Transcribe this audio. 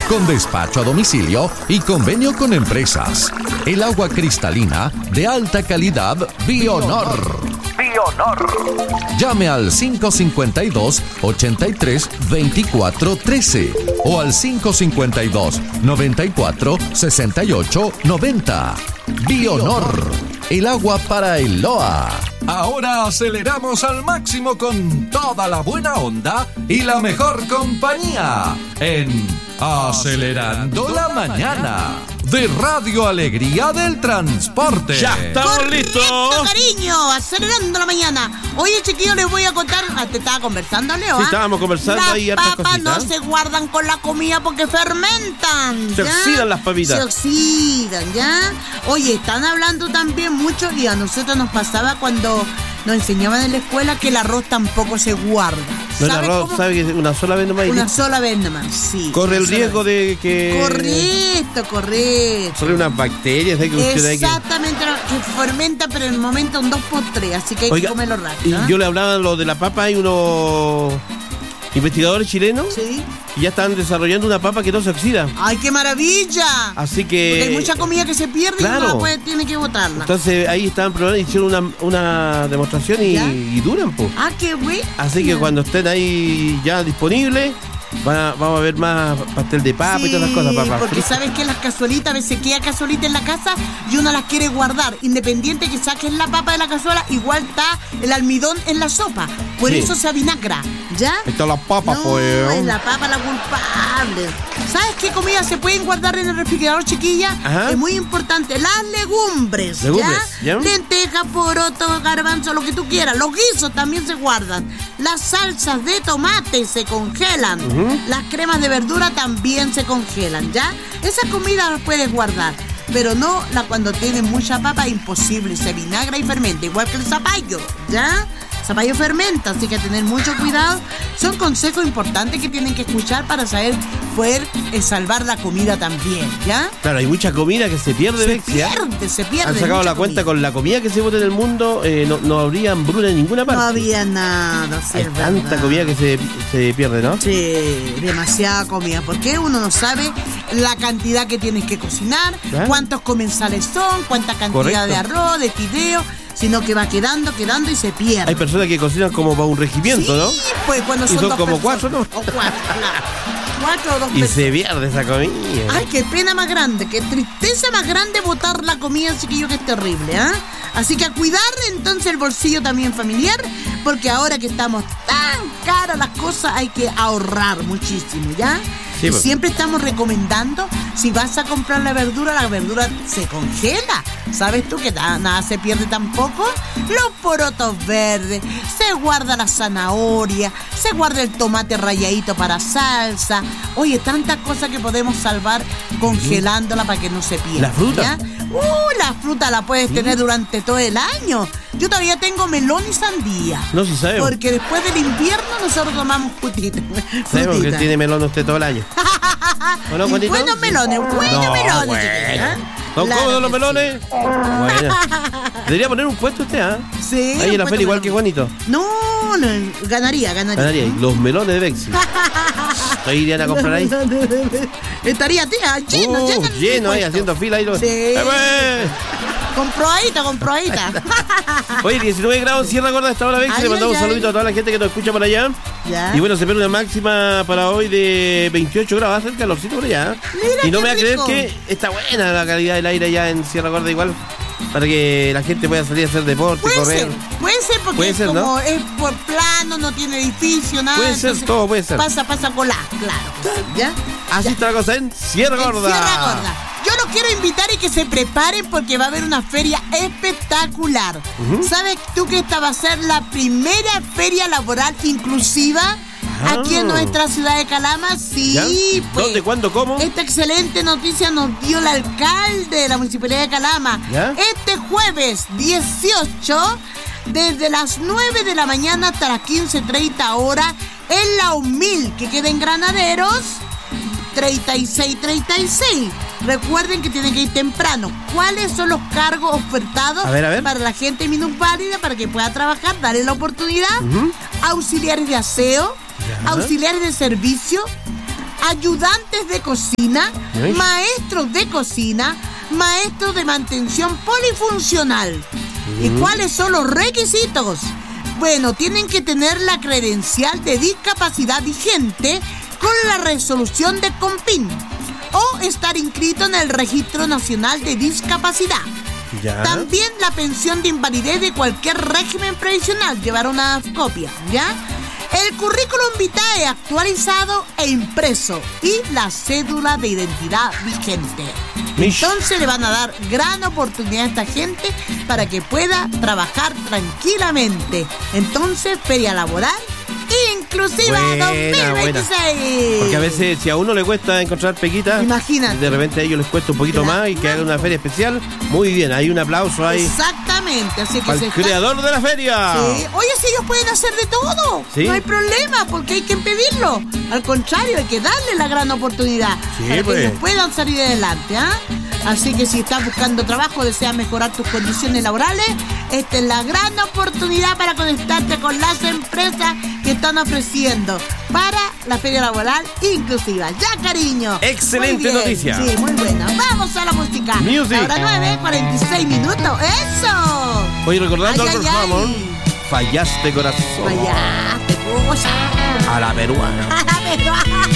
con despacho a domicilio y convenio con empresas. El agua cristalina de alta calidad Bionor. Llame al 552-83-2413 o al 552-94-68-90. Bionor, el agua para el Loa. Ahora aceleramos al máximo con toda la buena onda y la mejor compañía en Acelerando la Mañana de Radio Alegría del Transporte. ¡Ya estamos listos! Cariño, acelerando la mañana. Oye, chiquillo, les voy a contar. Te estaba conversando, Leo. Sí, estábamos conversando ahí hartas Las papas cositas. no se guardan con la comida porque fermentan. Se ¿ya? oxidan las papitas. Se oxidan, ¿ya? Oye, están hablando también mucho y a nosotros nos pasaba cuando nos enseñaban en la escuela que el arroz tampoco se guarda. No, el ¿Sabes arroz, cómo? ¿sabe que una sola vez nomás? Una sola vez nomás, sí. Corre el una sola riesgo vez. de que... Correcto. Sobre unas bacterias, ¿eh? Que usted hay que... Exactamente, que fermenta, pero en el momento un 2x3, así que hay que comerlo y rápido. yo le hablaba lo de la papa, hay unos investigadores chilenos Sí. que ya están desarrollando una papa que no se oxida. ¡Ay, qué maravilla! Así Porque que... hay mucha comida que se pierde claro. y uno tiene que botarla. Entonces ahí estaban probando, hicieron una demostración ¿Ya? y duran, pues. Ah, qué bueno. Así que cuando estén ahí ya disponibles, vamos a ver más pastel de papa y todas las cosas, papá. Porque sabes que las cazuelitas, a veces queda cazuelita en la casa y uno las quiere guardar. Independiente que saques la papa de la cazuela, igual está el almidón en la sopa. Por Sí. eso se avinagra, ¿ya? Ahí está la papa, No, pues. es la papa la culpable. ¿Sabes qué comida se pueden guardar en el refrigerador, chiquilla? Ajá. Es muy importante. Las legumbres. Legumbres, ¿ya? Lenteja, poroto, garbanzo, lo que tú quieras. Los guisos también se guardan. Las salsas de tomate se congelan. Las cremas de verdura también se congelan, ¿ya? Esa comida las puedes guardar. Pero no cuando tienen mucha papa, imposible. Se vinagra y fermenta, igual que el zapallo, ¿ya? Zapallo fermenta, así que a tener mucho cuidado. Son consejos importantes que tienen que escuchar para poder salvar la comida también, ¿ya? Claro, hay mucha comida que se pierde, Se Bexia. pierde. Han sacado mucha la cuenta comida. con la comida que se bota en el mundo, no habría hambruna en ninguna parte. No había nada, sí, Hay es tanta verdad. comida que se pierde, ¿no? Sí, demasiada comida, porque uno no sabe la cantidad que tienes que cocinar, Claro. cuántos comensales son, cuánta cantidad Correcto. de arroz, de fideo, sino que va quedando y se pierde. Hay personas que cocinan como para un regimiento, Sí, ¿no? pues cuando Y son son dos como personas. cuatro, ¿no? O cuatro, claro. 4 o 2 Y personas. se pierde esa comida. Ay, qué pena más grande, qué tristeza más grande botar la comida, chiquillo, que es terrible, ¿ah? Así que a cuidar entonces el bolsillo también familiar, porque ahora que estamos tan caras las cosas hay que ahorrar muchísimo, ¿ya? Sí, Y pues. siempre estamos recomendando, si vas a comprar la verdura se congela. ¿Sabes tú que nada se pierde tampoco? Los porotos verdes, se guarda la zanahoria, se guarda el tomate ralladito para salsa. Oye, tantas cosas que podemos salvar congelándola para que no se pierda. ¿La fruta? ¿ya? La fruta la puedes tener durante todo el año. Yo todavía tengo melón y sandía. No, sí sabemos. Porque después del invierno nosotros tomamos frutita. Sabemos que tiene melón usted todo el año. ¿O no, Y Juanito? buenos melones, No, melones. bueno. chiquilla, ¿eh? ¿Son Claro cómodos los que melones? Bueno. Debería poner un puesto usted, ¿ah? Sí. Ahí en la un feria igual puesto que Juanito. No, ganaría. Ganaría ahí. Los melones de Bexi. ¿Ahí irían a comprar ahí? Estaría lleno Lleno ahí, haciendo fila ahí. Sí. ¡Eh, Comprobadita. Oye, 19 grados en Sierra Gorda, esta hora Bexi. Ay, Le mandamos ay, un saludito ay. a toda la gente que nos escucha por allá. Ya. Y bueno, se espera una máxima para hoy de 28 grados. Va a hacer calorcito por allá. Mira Y no qué me va a creer rico. que está buena la calidad del aire allá en Sierra Gorda igual. Para que la gente pueda salir a hacer deporte, correr. Puede ser porque Puede es ser, como ¿no? es por plano, no tiene edificio, nada. Puede ser, entonces todo puede ser. Pasa colá, claro. que sí, ¿ya? Así está la cosa en Sierra En Gorda. Sierra Gorda. Yo los quiero invitar y que se preparen porque va a haber una feria espectacular. ¿Sabes tú que esta va a ser la primera feria laboral inclusiva aquí en nuestra ciudad de Calama? Sí, ¿Ya? pues. ¿Dónde, cuándo, cómo? Esta excelente noticia nos dio el alcalde de la Municipalidad de Calama. ¿Ya? Este jueves 18, desde las 9 de la mañana hasta las 15:30 horas, en la UMIL, que queda en Granaderos, 3636. Recuerden que tienen que ir temprano. ¿Cuáles son los cargos ofertados A ver. para la gente minusválida para que pueda trabajar? Darle la oportunidad. Auxiliares de aseo, Ya. auxiliares de servicio, ayudantes de cocina, ¿Eh? maestros de cocina, maestros de mantención polifuncional. ¿Y cuáles son los requisitos? Bueno, tienen que tener la credencial de discapacidad vigente con la resolución de COMPIN o estar inscrito en el Registro Nacional de Discapacidad. Ya. También la pensión de invalidez de cualquier régimen previsional, llevar una copia, ¿ya? El currículum vitae actualizado e impreso y la cédula de identidad vigente. Mish. Entonces le van a dar gran oportunidad a esta gente para que pueda trabajar tranquilamente. Entonces, feria laboral inclusiva Buena, 2026. Porque a veces, si a uno le cuesta encontrar peguitas, Imagínate. de repente a ellos les cuesta un poquito Claro. más y que hagan una feria especial. Muy bien, hay un aplauso ahí Exactamente, así que al se está... creador de la feria. Sí. Oye, si ellos pueden hacer de todo, Sí. no hay problema, porque hay que impedirlo. Al contrario, hay que darle la gran oportunidad Sí, para pues. que ellos puedan salir adelante, ¿ah? Así que si estás buscando trabajo, deseas mejorar tus condiciones laborales, esta es la gran oportunidad para conectarte con las empresas que están ofreciendo para la feria laboral inclusiva. Ya, cariño. Excelente Muy bien. noticia. Sí, muy buena. Vamos a la música. Music. Ahora 9:46 minutos. ¡Eso! Hoy recordando Ay, a Albert ay, ay. Hammond, fallaste corazón. Fallaste, cosa. A la peruana. A la peruana.